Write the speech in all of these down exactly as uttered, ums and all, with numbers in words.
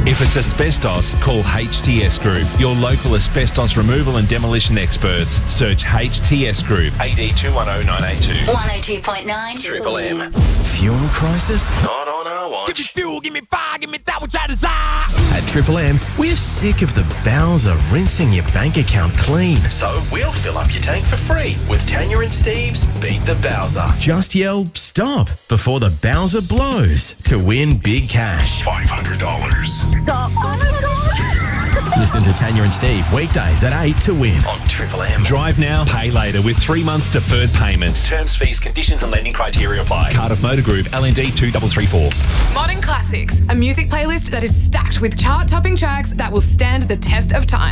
If it's asbestos, call H T S Group, your local asbestos removal and demolition experts. Search H T S Group, A D two one zero nine eight two. one oh two point nine Triple M. Fuel crisis? Not on our watch. Give me fuel, give me fire, give me that which I desire. At Triple M, we're sick of the Bowser rinsing your bank account clean. So we'll fill up your tank for free with Tanya and Steve's Beat the Bowser. Just yell stop before the Bowser blows to win big cash. five hundred dollars. Stop. Oh my God. Listen to Tanya and Steve weekdays at eight to win. On Triple M. Drive now, pay later with three months deferred payments. Terms, fees, conditions and lending criteria apply. Cardiff Motor Group, L N D two three three four. Modern Classics, a music playlist that is stacked with chart-topping tracks that will stand the test of time.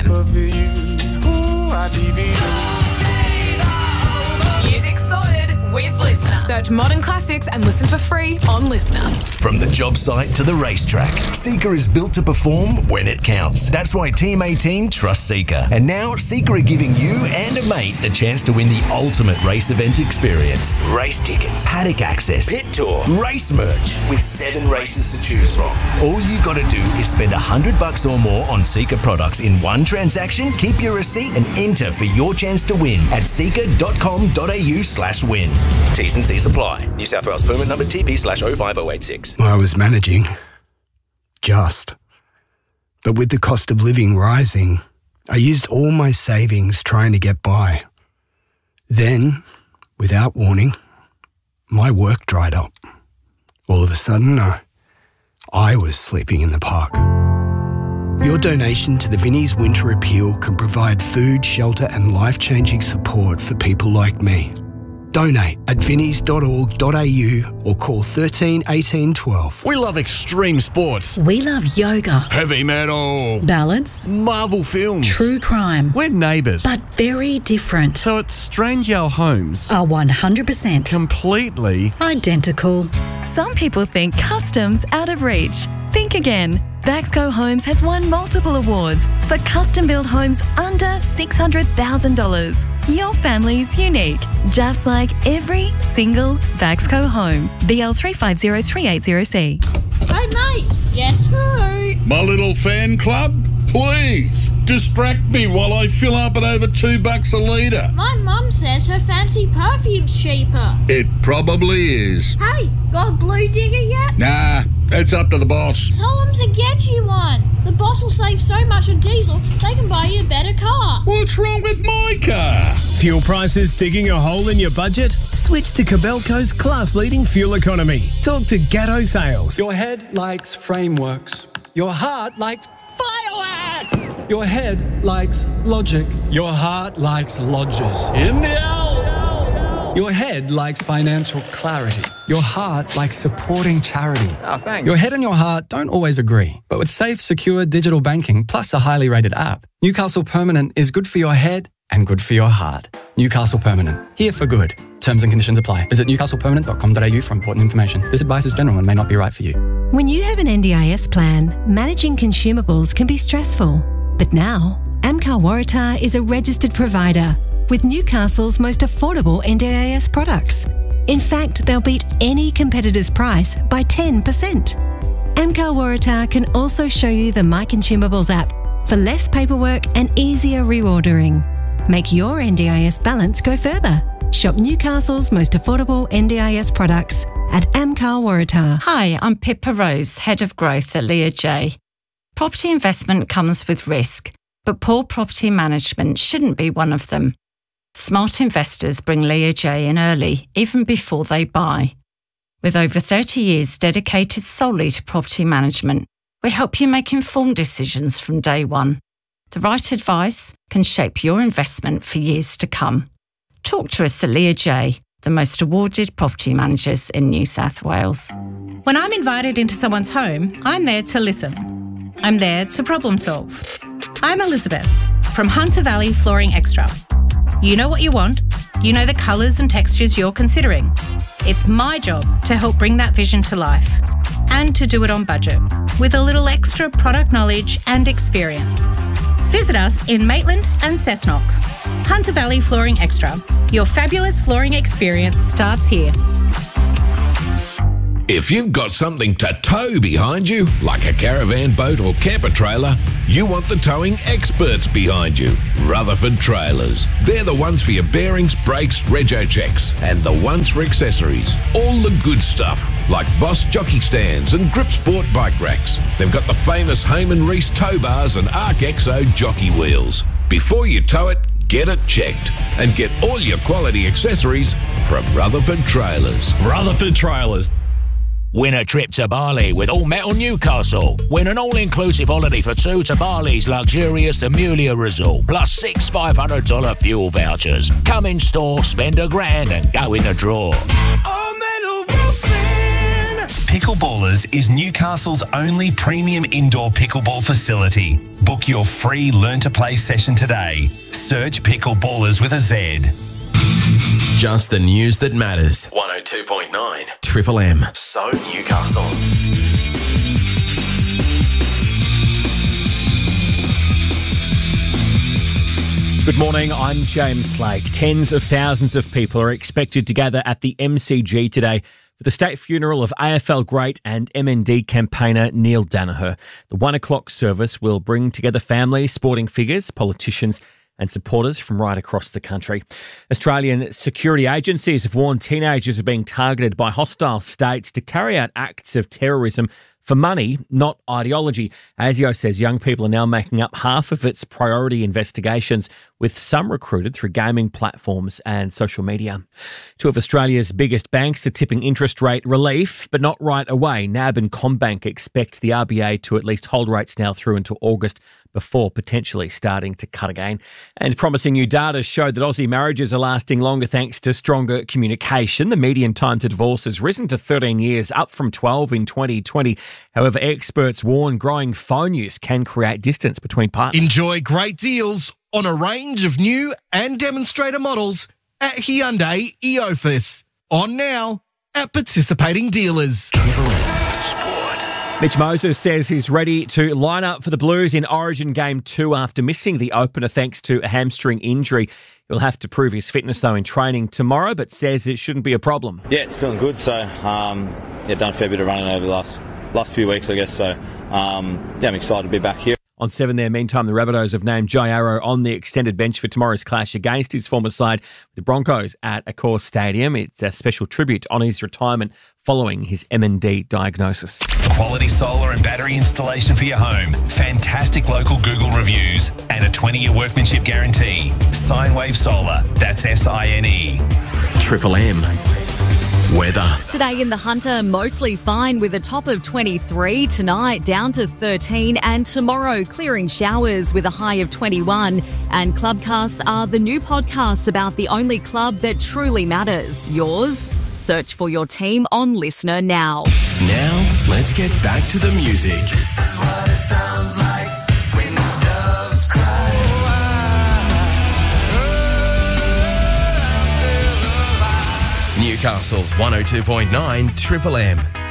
Music sorted with Listener. Search Modern Classics and listen for free on Listener. From the job site to the racetrack, Seeker is built to perform when it counts. That's why Team eighteen trusts Seeker. And now Seeker are giving you and a mate the chance to win the ultimate race event experience. Race tickets, paddock access, pit tour, race merch, with seven races to choose from. All you got to do is spend a hundred bucks or more on Seeker products in one transaction, keep your receipt and enter for your chance to win at seeker.com.au slash win. T's and C's apply. New South Wales permit number T P slash oh five oh eight six. I was managing. Just. But with the cost of living rising, I used all my savings trying to get by. Then, without warning, my work dried up. All of a sudden, uh, I was sleeping in the park. Your donation to the Vinnie's Winter Appeal can provide food, shelter and life-changing support for people like me. Donate at vinnies dot org dot a u or call thirteen eighteen twelve. We love extreme sports. We love yoga. Heavy metal. Ballads. Marvel films. True crime. We're neighbours. But very different. So it's strange our homes are one hundred percent completely identical. Some people think custom's out of reach. Think again. Baxco Homes has won multiple awards for custom-built homes under six hundred thousand dollars. Your family's unique, just like every single Baxco home. B L three five zero three eight zero C. Hey mate, guess who? My little fan club? Please, distract me while I fill up at over two bucks a litre. My mum says her fancy perfume's cheaper. It probably is. Hey, got a blue digger yet? Nah, it's up to the boss. Tell them to get you one. The boss will save so much on diesel, they can buy you a better car. What's wrong with my car? Fuel prices digging a hole in your budget? Switch to Cabelco's class-leading fuel economy. Talk to Gatto Sales. Your head likes frameworks. Your heart likes fireworks. Your head likes logic. Your heart likes lodges. In the Alps. Your head likes financial clarity. Your heart likes supporting charity. Oh, thanks. Your head and your heart don't always agree, but with safe, secure digital banking plus a highly rated app, Newcastle Permanent is good for your head and good for your heart. Newcastle Permanent, here for good. Terms and conditions apply. Visit newcastle permanent dot com dot a u for important information. This advice is general and may not be right for you. When you have an N D I S plan, managing consumables can be stressful. But now, Amcar Waratah is a registered provider with Newcastle's most affordable N D I S products. In fact, they'll beat any competitor's price by ten percent. Amcar Waratah can also show you the My Consumables app for less paperwork and easier reordering. Make your N D I S balance go further. Shop Newcastle's most affordable N D I S products at Amcar Waratah. Hi, I'm Pippa Rose, Head of Growth at Learjet. Property investment comes with risk, but poor property management shouldn't be one of them. Smart investors bring Learjet in early, even before they buy. With over thirty years dedicated solely to property management, we help you make informed decisions from day one. The right advice can shape your investment for years to come. Talk to us at Learjet, the most awarded property managers in New South Wales. When I'm invited into someone's home, I'm there to listen. I'm there to problem solve. I'm Elizabeth from Hunter Valley Flooring Extra. You know what you want, you know the colours and textures you're considering. It's my job to help bring that vision to life and to do it on budget with a little extra product knowledge and experience. Visit us in Maitland and Cessnock. Hunter Valley Flooring Extra. Your fabulous flooring experience starts here. If you've got something to tow behind you, like a caravan, boat or camper trailer, you want the towing experts behind you. Rutherford Trailers. They're the ones for your bearings, brakes, rego checks, and the ones for accessories. All the good stuff, like Boss jockey stands and Grip Sport bike racks. They've got the famous Heyman Reese tow bars and Arc Exo jockey wheels. Before you tow it, get it checked and get all your quality accessories from Rutherford Trailers. Rutherford Trailers. Win a trip to Bali with All Metal Newcastle. Win an all-inclusive holiday for two to Bali's luxurious Amelia Resort, plus six five hundred dollars fuel vouchers. Come in store, spend a grand and go in the draw. Pickleballers is Newcastle's only premium indoor pickleball facility. Book your free Learn to Play session today. Search Pickleballers with a Z. Just the news that matters. one oh two point nine Triple M. So Newcastle. Good morning, I'm James Slake. Tens of thousands of people are expected to gather at the M C G today for the state funeral of A F L great and M N D campaigner Neil Danaher. The one o'clock service will bring together families, sporting figures, politicians and supporters from right across the country. Australian security agencies have warned teenagers are being targeted by hostile states to carry out acts of terrorism for money, not ideology. ASIO says young people are now making up half of its priority investigations, with some recruited through gaming platforms and social media. Two of Australia's biggest banks are tipping interest rate relief, but not right away. N A B and CommBank expect the R B A to at least hold rates now through until August before potentially starting to cut again. And promising new data show that Aussie marriages are lasting longer thanks to stronger communication. The median time to divorce has risen to thirteen years, up from twelve in twenty twenty. However, experts warn growing phone use can create distance between partners. Enjoy great deals on a range of new and demonstrator models at Hyundai Eofus. On now at participating dealers. Mitch Moses says he's ready to line up for the Blues in Origin Game two after missing the opener thanks to a hamstring injury. He'll have to prove his fitness, though, in training tomorrow, but says it shouldn't be a problem. Yeah, it's feeling good. So, um, yeah, done a fair bit of running over the last last few weeks, I guess. So, um, yeah, I'm excited to be back here. On seven there, meantime, the Rabbitohs have named Jai Arrow on the extended bench for tomorrow's clash against his former side, the Broncos, at Accor Stadium. It's a special tribute on his retirement following his M N D diagnosis. Quality solar and battery installation for your home. Fantastic local Google reviews and a twenty-year workmanship guarantee. Sinewave Solar. That's S I N E. Triple M. Weather. Today in the Hunter, mostly fine with a top of twenty-three. Tonight, down to thirteen. And tomorrow, clearing showers with a high of twenty-one. And Clubcasts are the new podcasts about the only club that truly matters. Yours? Search for your team on Listener now. Now, let's get back to the music. This is what it sounds like when the doves cry. Newcastle's one oh two point nine Triple M.